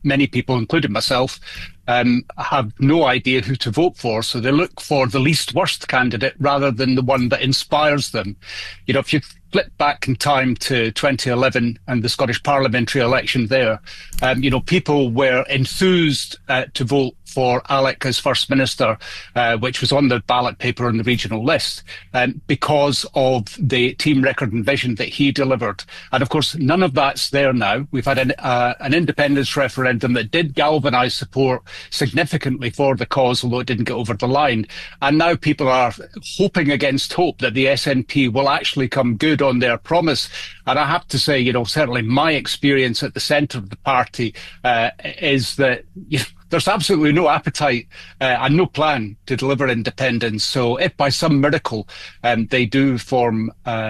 many people, including myself, have no idea who to vote for. So they look for the least worst candidate rather than the one that inspires them. You know, if you flip back in time to 2011 and the Scottish parliamentary election there, you know, people were enthused to vote for Alec as First Minister, which was on the ballot paper on the regional list, because of the team record and vision that he delivered. And of course, none of that's there now. We've had an independence referendum that did galvanise support significantly for the cause, although it didn't get over the line. And now people are hoping against hope that the SNP will actually come good on their promise. And I have to say, you know, certainly my experience at the centre of the party is that, you know, there's absolutely no appetite and no plan to deliver independence. So if by some miracle they do form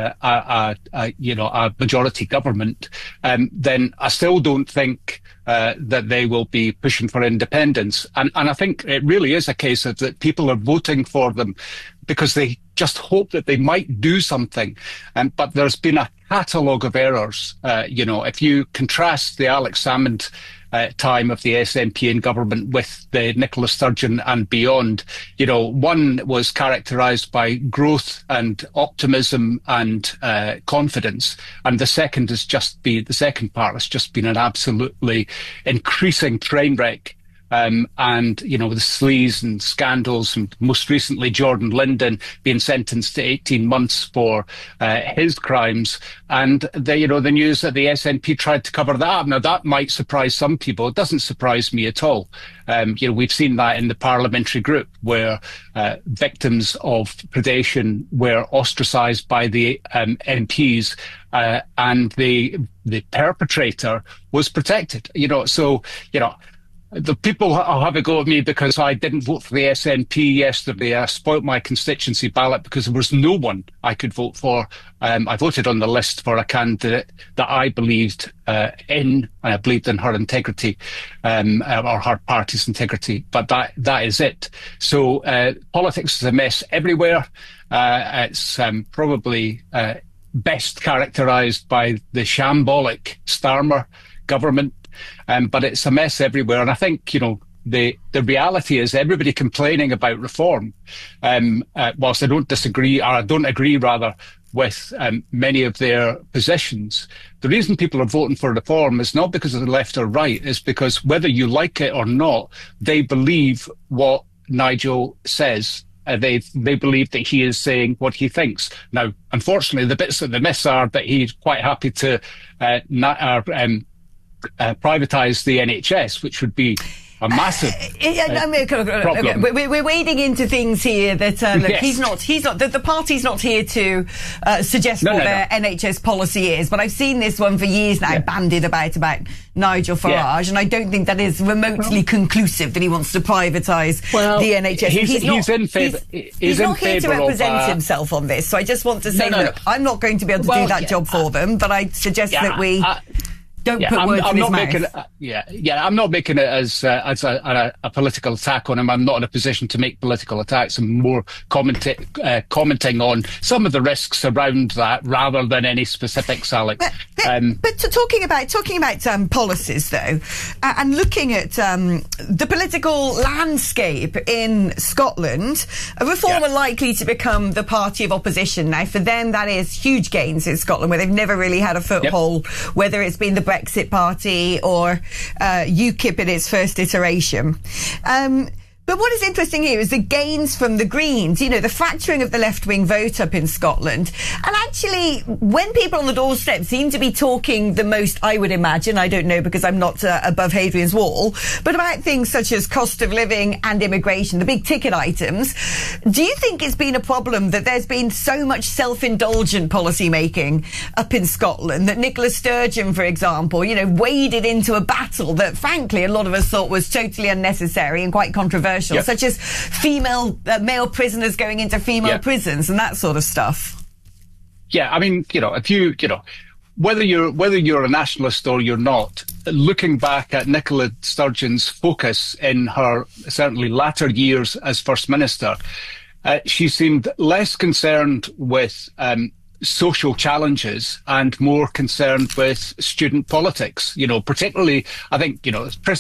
a majority government, then I still don't think that they will be pushing for independence. And I think it really is a case of that people are voting for them because they just hope that they might do something. But there's been a catalogue of errors. You know, if you contrast the Alex Salmond time of the SNP in government with the Nicola Sturgeon and beyond, you know, one was characterised by growth and optimism and confidence, and the second part has just been an absolutely increasing train wreck. And, you know, the sleaze and scandals, and most recently Jordan Linden being sentenced to 18 months for his crimes. And the news that the SNP tried to cover that up. Now, that might surprise some people. It doesn't surprise me at all. You know, we've seen that in the parliamentary group where victims of predation were ostracised by the MPs, and the perpetrator was protected. You know, so, you know, the people will have a go at me because I didn't vote for the SNP yesterday. I spoilt my constituency ballot because there was no one I could vote for. I voted on the list for a candidate that I believed in, and I believed in her integrity, or her party's integrity. But that is it. So politics is a mess everywhere. It's probably best characterised by the shambolic Starmer government. But it's a mess everywhere. And I think, you know, the reality is everybody complaining about reform, whilst I don't disagree, or I don't agree rather, with many of their positions. The reason people are voting for reform is not because of the left or right, it's because whether you like it or not, they believe what Nigel says. They believe that he is saying what he thinks. Now, unfortunately, the bits that they miss are that he's quite happy to privatise the NHS, which would be a massive problem. We're wading into things here that look, Yes. he's not. The party's not here to suggest what their NHS policy is. But I've seen this one for years now, bandied about Nigel Farage, and I don't think that is remotely conclusive that he wants to privatise the NHS. He's in favour. He's not here to represent himself on this. So I just want to say, look, I'm not going to be able to do that job for them, but I suggest that we. Don't put words in his mouth. I'm not making it as a political attack on him. I'm not in a position to make political attacks. I'm more commenting on some of the risks around that rather than any specifics, Alex. But talking about policies, though, and looking at the political landscape in Scotland, Reform are likely to become the party of opposition. Now, for them, that is huge gains in Scotland, where they've never really had a foothold, whether it's been the Brexit Party or UKIP in its first iteration. But what is interesting here is the gains from the Greens, you know, the fracturing of the left-wing vote up in Scotland. And actually, when people on the doorstep seem to be talking the most, I would imagine, I don't know because I'm not above Hadrian's Wall, but about things such as cost of living and immigration, the big ticket items. Do you think it's been a problem that there's been so much self-indulgent policy making up in Scotland that Nicola Sturgeon, for example, you know, waded into a battle that, frankly, a lot of us thought was totally unnecessary and quite controversial? Such as male prisoners going into female prisons and that sort of stuff. Yeah, I mean, you know, whether you're a nationalist or you're not, looking back at Nicola Sturgeon's focus in her certainly latter years as First Minister, she seemed less concerned with social challenges and more concerned with student politics. You know, particularly, I think, you know,